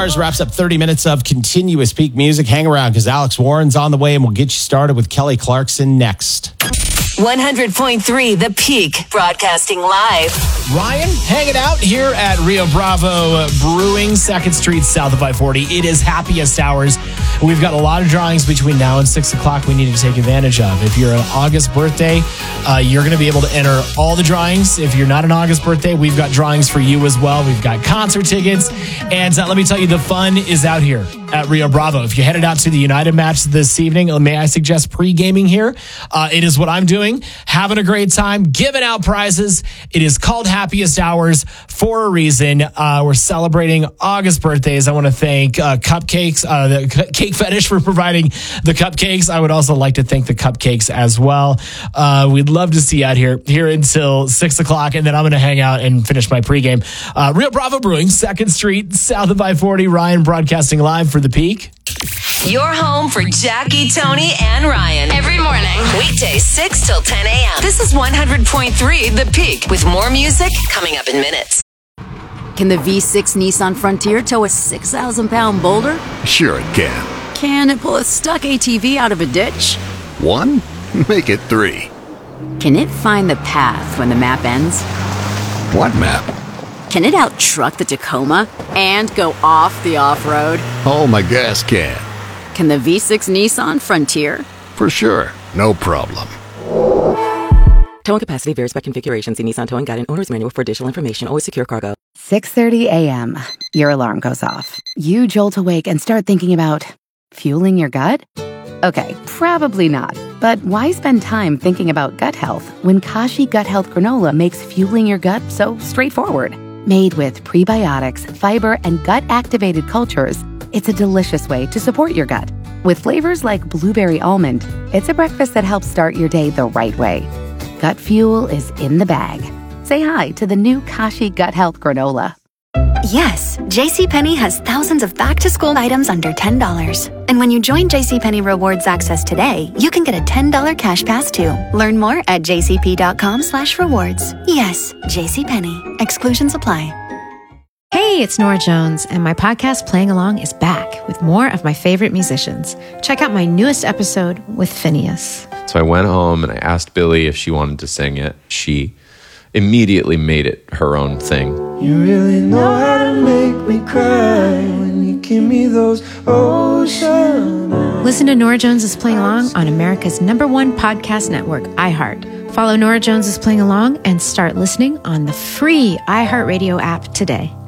Hours wraps up 30 minutes of continuous peak music. Hang around because Alex Warren's on the way and we'll get you started with Kelly Clarkson next. 100.3 The Peak, broadcasting live. Ryan, hanging out here at Rio Bravo Brewing, 2nd Street, south of I-40. It is happiest hours. We've got a lot of drawings between now and 6 o'clock we need to take advantage of. If you're an August birthday, you're going to be able to enter all the drawings. If you're not an August birthday, we've got drawings for you as well. We've got concert tickets. And let me tell you, the fun is out here at Rio Bravo. If you're headed out to the United match this evening, may I suggest pre-gaming here? It is what I'm doing. Having a great time, giving out prizes. It is called Happiest Hours for a reason. We're celebrating August birthdays. I want to thank Cupcakes, the Cake Fetish, for providing the cupcakes. I would also like to thank the cupcakes as well. We'd love to see you out here until 6 o'clock, and then I'm going to hang out and finish my pregame. Rio Bravo Brewing, 2nd Street, south of I-40. Ryan broadcasting live for The Peak. Your home for Jackie, Tony, and Ryan. Every morning. Weekdays 6 till 10 a.m. This is 100.3 The Peak, with more music coming up in minutes. Can the V6 Nissan Frontier tow a 6,000-pound boulder? Sure it can. Can it pull a stuck ATV out of a ditch? 1? Make it 3. Can it find the path when the map ends? What map? Can it out-truck the Tacoma and go off the off-road? Oh, my gas can. Can the V6 Nissan Frontier? For sure. No problem. Towing capacity varies by configuration. See Nissan Towing Guide and Owner's Manual for additional information. Always secure cargo. 6:30 a.m. Your alarm goes off. You jolt awake and start thinking about fueling your gut? Okay, probably not. But why spend time thinking about gut health when Kashi Gut Health Granola makes fueling your gut so straightforward? Made with prebiotics, fiber, and gut-activated cultures, it's a delicious way to support your gut. With flavors like blueberry almond, it's a breakfast that helps start your day the right way. Gut fuel is in the bag. Say hi to the new Kashi Gut Health Granola. Yes, JCPenney has thousands of back-to-school items under $10. And when you join JCPenney Rewards Access today, you can get a $10 cash pass too. Learn more at jcp.com/rewards. Yes, JCPenney. Exclusions apply. Hey, it's Nora Jones, and my podcast Playing Along is back with more of my favorite musicians. Check out my newest episode with Phineas. So I went home and I asked Billy if she wanted to sing it. She immediately made it her own thing. You really know how to make me cry when you give me those ocean eyes. Listen to Nora Jones' Playing Along on America's #1 podcast network, iHeart. Follow Nora Jones' Playing Along and start listening on the free iHeartRadio app today.